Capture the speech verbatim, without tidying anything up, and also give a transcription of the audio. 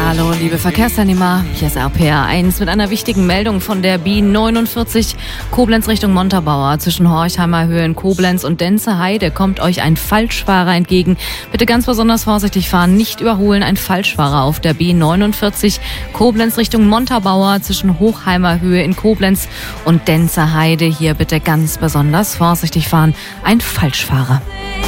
Hallo, liebe Verkehrsteilnehmer, hier ist R P R eins mit einer wichtigen Meldung von der B neunundvierzig Koblenz Richtung Montabaur. Zwischen Horchheimer Höhe in Koblenz und Denze Heide kommt euch ein Falschfahrer entgegen. Bitte ganz besonders vorsichtig fahren, nicht überholen. Ein Falschfahrer auf der B neunundvierzig Koblenz Richtung Montabaur zwischen Hochheimer Höhe in Koblenz und Denze Heide. Hier bitte ganz besonders vorsichtig fahren. Ein Falschfahrer.